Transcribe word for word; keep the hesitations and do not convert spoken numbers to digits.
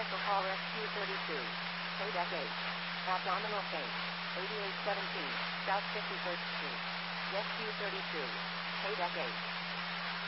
Special call Rescue thirty-two. Kodak eight. Abdominal pain. eighty-eight seventeen. South fifty-first Street. Rescue thirty-two. Kodak eight.